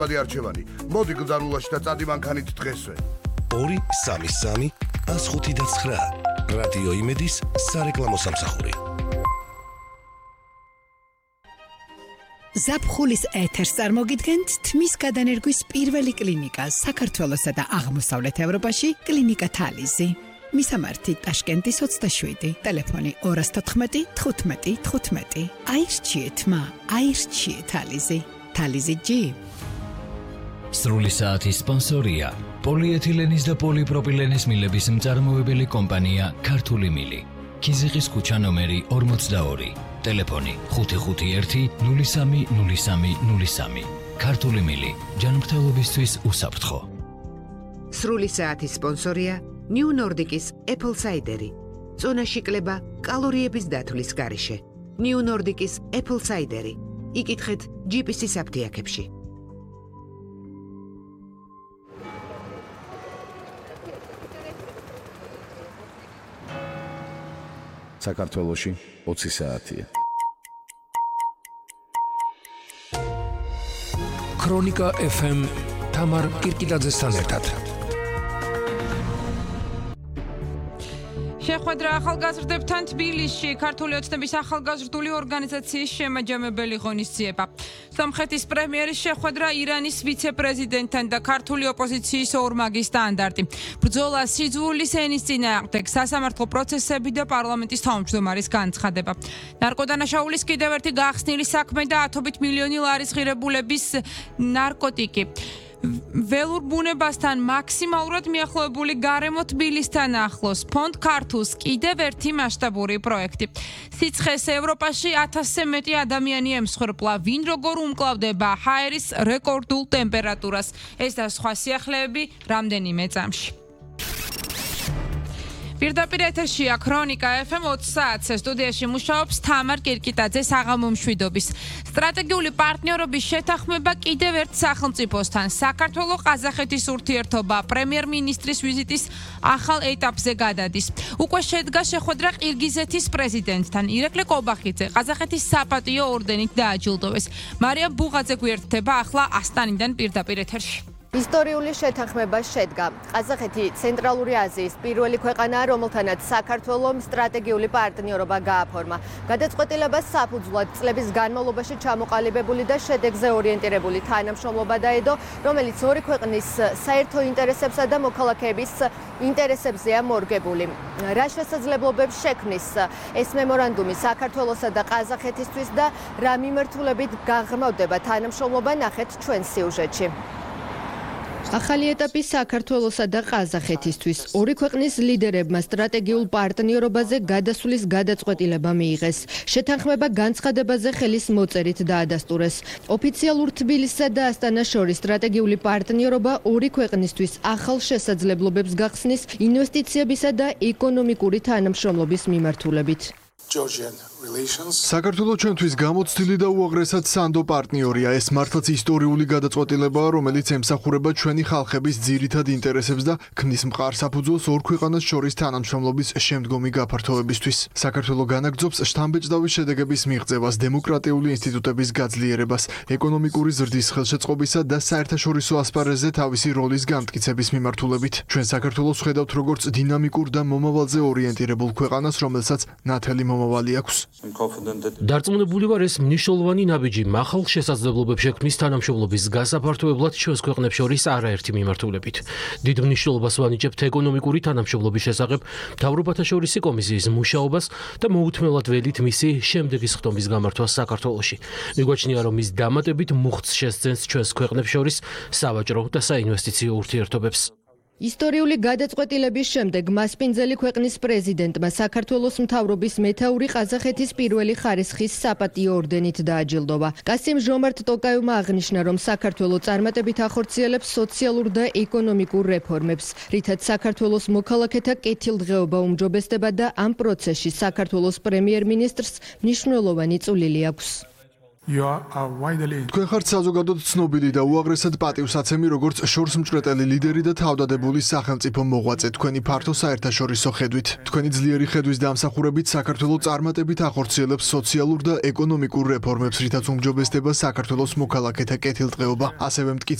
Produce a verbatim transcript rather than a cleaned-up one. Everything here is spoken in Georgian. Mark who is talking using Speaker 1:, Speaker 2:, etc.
Speaker 1: არჩევანი. მოდი გზარულაში და წადი მანქანით დღესვე.
Speaker 2: ორი სამი სამი ას ხუთი და ცხრა რადიო იმედის სარეკლამო სამსახური.
Speaker 3: ზაფხულის ეთერს წარმოგიდგენთ თმის გადანერგვის პირველი კლინიკა საქართველოსა და აღმოსავლეთ ევროპაში კლინიკა თალიზი. მისამართი ტაშკენტის ოცდაშვიდი, ტელეფონი ორი თოთხმეტი თხუთმეტი თხუთმეტი. აირჩიეთ მა, აირჩიეთ თალიზი. თალიზი ჯი.
Speaker 4: სრული საათის სპონსორია პოლიეთილენის და პოლიპროპილენის მილების მწარმოებელი კომპანია ქართული მილი. ქიზიყის ქუჩა ნომერი ორმოცდაორი. ტელეფონი ხუთი ხუთი ერთი ნული სამი ნული სამი ნული სამი. ქართული მილი ჯანმრთელობისთვის უსაფრთხო.
Speaker 5: სრული საათის სპონსორია New Nordic-ის Apple Cider-ი. წონაში კლება კალორიების დათვლის გარეშე. New Nordic-ის Apple Cider-ი. იკითხეთ ჯი პი სი-ის აფთიაქებში.
Speaker 6: საქართველოში ოცი საათია.
Speaker 7: ქრონიკა ეფ ემ თამარ კირკიტაძესთან ერთად.
Speaker 8: შეხვედრა ახალგაზრდებთან თბილისში ქართული ოცნების ახალგაზრდული ორგანიზაციის შემაჯამებელი ღონისძიება. სომხეთის პრემიერის შეხვედრა ირანის ვიცე-პრეზიდენტთან და ქართული ოპოზიციის ორმაგი სტანდარტი. ბრძოლა სიძვულის ენის წინააღმდეგ, სასამართლო პროცესები და პარლამენტის თავმჯდომარის განცხადება. ნარკოდანაშაულის კიდევ ერთი გახსნილი საქმე და ათობით მილიონი ლარის ღირებულების ნარკოტიკი. ველურ ბუნებასთან მაქსიმალურად მიახლოებული გარემო თბილისთან ახლოს. ფონდ ქართულს კიდევ ერთი მასშტაბური პროექტი. სიცხეს ევროპაში ათასზე მეტი ადამიანი ემსხვერპლა. ვინ როგორ უმკლავდება ჰაერის რეკორდულ ტემპერატურას. ეს და სხვა სიახლეები რამდენიმე წამში. პირდაპირ ეთერშია ქრონიკა ეფ ემ ოცი საათზე. სტუდიაში მუშაობს თამარ კირკიტაძე საღამო მშვიდობის. სტრატეგიული პარტნიორობის შეთანხმება კიდევ ერთ სახელმწიფოსთან. საქართველო-ყაზახეთის ურთიერთობა პრემიერ-მინისტრის ვიზიტის ახალ ეტაპზე გადადის. უკვე შედგა შეხვედრა ყირგიზეთის პრეზიდენტთან. ირაკლი კობახიძე ყაზახეთის საპატიო ორდენით დააჯილდოვეს. მარია ბუღაძე გვერდდება ახლა ასტანიდან პირდაპირ ეთერში.
Speaker 9: ისტორიული შეთანხმება შედგა. ყაზახეთი ცენტრალური აზიის პირველი ქვეყანაა, რომელთანაც საქართველომ სტრატეგიული პარტნიორობა გააფორმა. გადაწყვეტილებას საფუძვლად წლების განმავლობაში ჩამოყალიბებული და შედეგზე ორიენტირებული თანამშრომლობა დაედო, რომელიც ორი ქვეყნის საერთო ინტერესებსა და მოქალაქეების ინტერესებზეა მორგებული. რა შესაძლებლობებს შექმნის ეს მემორანდუმი საქართველოსა და ყაზახეთისთვის და რა მიმართულებით გაღრმავდება თანამშრომლობა, ნახეთ ჩვენ სიუჟეტში. ახალი ეტაპი საქართველოსა და ყაზახეთისთვის. ორი ქვეყნის ლიდერებმა სტრატეგიულ პარტნიორობაზე გადასვლის გადაწყვეტილება მიიღეს. შეთანხმება განცხადებაზე ხელის მოწერით დაადასტურეს. ოფიციალურ თბილისსა და ასტანას შორის სტრატეგიული პარტნიორობა ორი ქვეყნისთვის ახალ შესაძლებლობებს გახსნის ინვესტიციებისა და ეკონომიკური თანამშრომლობის მიმართულებით.
Speaker 10: საქართველო ჩვენთვის გამოცდილი და უაღრესად სანდო პარტნიორია. ეს მართლაც ისტორიული გადაწყვეტილებაა, რომელიც ემსახურება ჩვენი ხალხების ძირითად ინტერესებს და ქმნის მყარ საფუძველს ორ ქვეყანას შორის თანამშრომლობის შემდგომი გაფართოებისთვის. საქართველო განაგრძობს შთამბეჭდავი შედეგების მიღწევას, დემოკრატიული ინსტიტუტების გაძლიერებას, ეკონომიკური ზრდის ხელშეწყობისა და საერთაშორისო ასპარეზზე თავისი როლის განმტკიცების მიმართულებით. ჩვენ საქართველოს ხედავთ როგორც დინამიკურ და მომავალზე ორიენტირებულ ქვეყანას, რომელსაც ნათელი მომავალი აქვს.
Speaker 11: დარწმუნებული ვარ, ეს მნიშვნელოვანი ნაბიჯი მახალ შესაძლებლობებს შექმნის თანამშრომლობის გასაფართოებლად ჩვენს ქვეყნებს შორის არაერთი მიმართულებით. დიდ მნიშვნელობას ვანიჭებთ ეკონომიკური თანამშრომლობის შესახებ მთავრობათა შორისი კომისიის მუშაობას და მოუთმელად ველით მისი შემდეგი სხდომის გამართვას საქართველოში. მიგვაჩნია, რომ ის დამატებით მუხტს შესძენს ჩვენს ქვეყნებს შორის სავაჭრო და საინვესტიციო ურთიერთობებს.
Speaker 9: ისტორიული გადაწყვეტილების შემდეგ მასპინძელი ქვეყნის პრეზიდენტმა საქართველოს მთავრობის მეთაური ყაზახეთის პირველი ხარისხის საპატიო ორდენით დააჯილდოვა. კასიმ ჟომართ ტოკაევმა აღნიშნა, რომ საქართველო წარმატებით ახორციელებს სოციალურ და ეკონომიკურ რეფორმებს, რითაც საქართველოს მოქალაქეთა კეთილდღეობა უმჯობესდება და ამ პროცესში საქართველოს პრემიერ-მინისტრს მნიშვნელოვანი წვლილი აქვს.
Speaker 10: თქვენ ხართ საზოგადოდ ცნობილი და უაღრესად პატივსაცემი როგორც შორსმჭრეტელი ლიდერი და თავდადებული სახელმწიფო მოღვაწე თქვენი ფართო საერთაშორისო ხედვით. თქვენი ძლიერი ხედვის დამსახურებით საქართველოს წარმატებით ახორციელებს სოციალურ და ეკონომიკურ რეფორმებს, რითაც უმჯობესდება საქართველოს მოქალაქეთა კეთილდღეობა. ასევე